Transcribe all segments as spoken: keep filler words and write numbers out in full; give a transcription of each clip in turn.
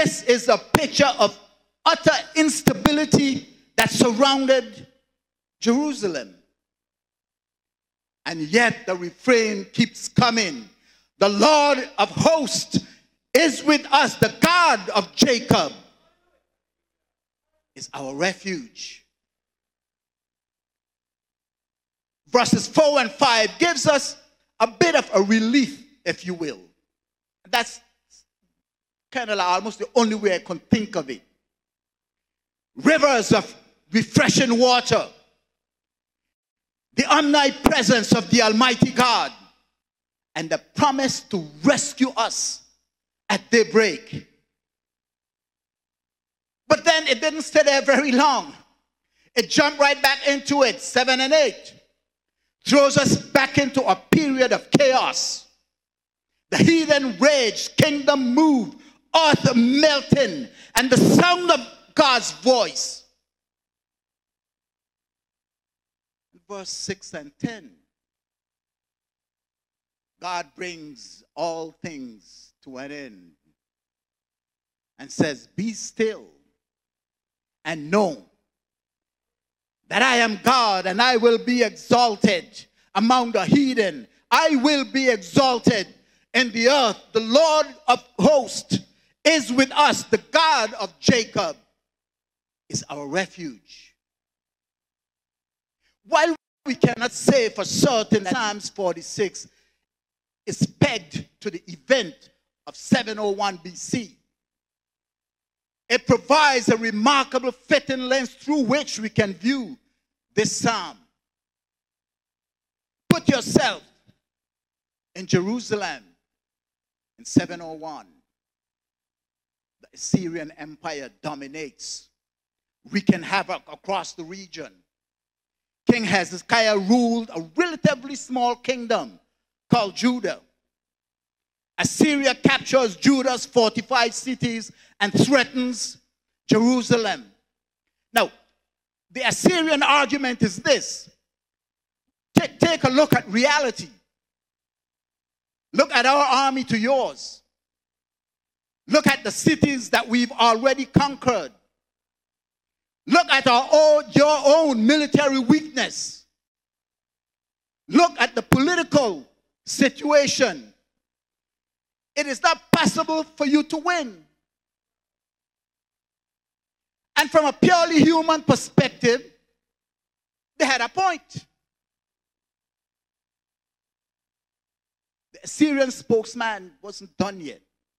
This is a picture of utter instability that surrounded Jerusalem. And yet the refrain keeps coming. The Lord of hosts is with us. The God of Jacob is our refuge. Verses four and five gives us a bit of a relief, if you will. That's kind of like almost the only way I can think of it. Rivers of refreshing water. The omnipresence of the Almighty God. And the promise to rescue us at daybreak. But then it didn't stay there very long. It jumped right back into it, seven and eight. Throws us back into a period of chaos. The heathen raged, kingdom moved, earth melting, and the sound of God's voice. Verse six and ten. God brings all things to an end and says, be still and know that I am God, and I will be exalted among the heathen. I will be exalted in the earth. The Lord of hosts is with us. The God of Jacob is our refuge. While we cannot say for certain that Psalms forty-six is pegged to the event of seven oh one B C, it provides a remarkable fitting lens through which we can view this psalm. Put yourself in Jerusalem in seven oh one. The Assyrian Empire dominates, wreaking havoc across the region. King Hezekiah ruled a relatively small kingdom called Judah. Assyria captures Judah's fortified cities and threatens Jerusalem. Now, the Assyrian argument is this. Take, take a look at reality. Look at our army to yours. Look at the cities that we've already conquered. Look at our own, your own military weakness. Look at the political situation. It is not possible for you to win. And from a purely human perspective, they had a point. The Assyrian spokesman wasn't done yet.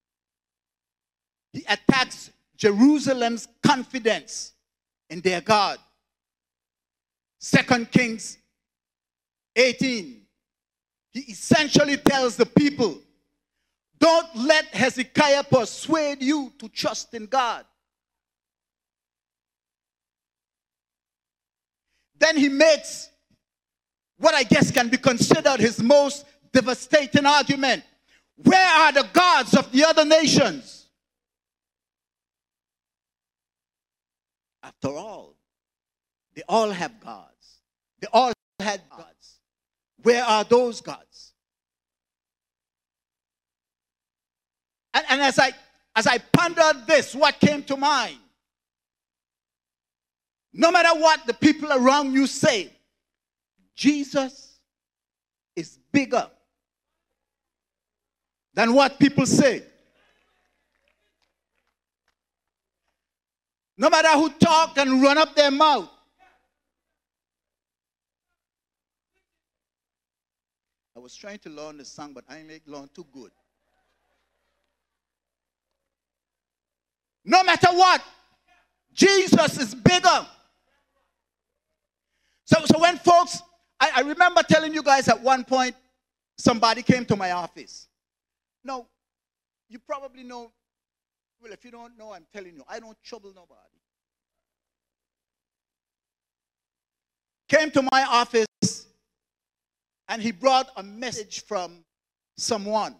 He attacks Jerusalem's confidence in their God. Second Kings eighteen. He essentially tells the people, don't let Hezekiah persuade you to trust in God. Then he makes what I guess can be considered his most devastating argument. Where are the gods of the other nations? After all, they all have gods. They all had gods. Where are those gods? And, and as I as I pondered this, what came to mind? No matter what the people around you say, Jesus is bigger than what people say. No matter who talk and run up their mouth. I was trying to learn the song, but I ain't learned too good. No matter what, Jesus is bigger. So, so when folks, I, I remember telling you guys at one point, somebody came to my office. Now, you probably know, well, if you don't know, I'm telling you, I don't trouble nobody. Came to my office, and he brought a message from someone.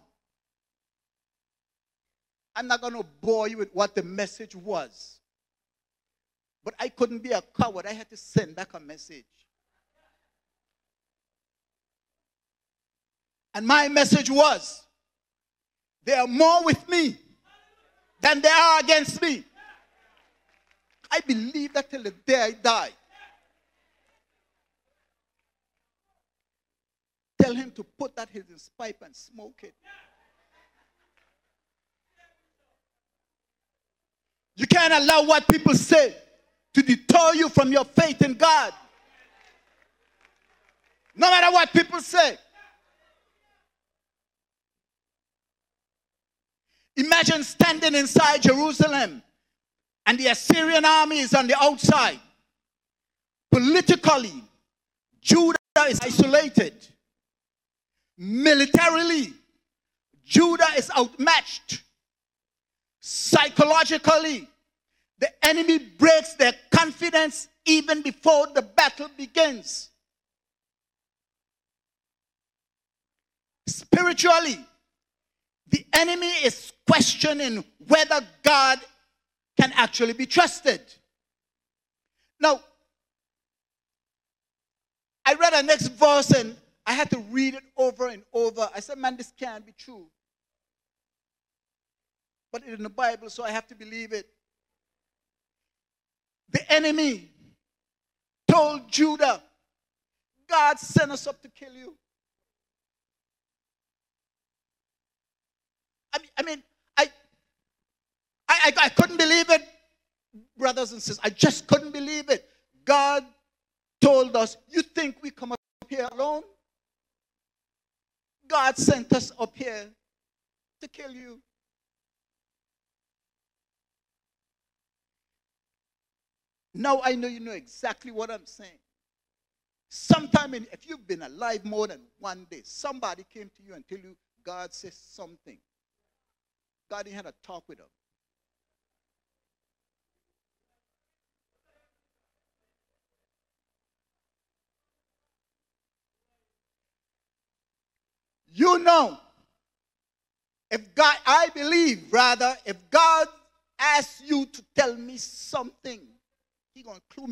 I'm not going to bore you with what the message was. But I couldn't be a coward. I had to send back a message. And my message was, they are more with me than they are against me. I believe that till the day I die. Tell him to put that in his pipe and smoke it. You can't allow what people say to deter you from your faith in God. No matter what people say. Imagine standing inside Jerusalem and the Assyrian army is on the outside. Politically, Judah is isolated. Militarily, Judah is outmatched. Psychologically, the enemy breaks their confidence even before the battle begins. Spiritually, the enemy is questioning whether God can actually be trusted. Now, I read the next verse and I had to read it over and over. I said, man, this can't be true. But it's in the Bible, so I have to believe it. The enemy told Judah, God sent us up to kill you. I mean, I mean, I, I, I couldn't believe it, brothers and sisters. I just couldn't believe it. God told us, you think we come up here alone? God sent us up here to kill you. Now I know you know exactly what I'm saying. Sometime, in, if you've been alive more than one day, somebody came to you and tell you God says something. God had a talk with them. You know, if God, I believe rather, if God asks you to tell me something, He's going to clue me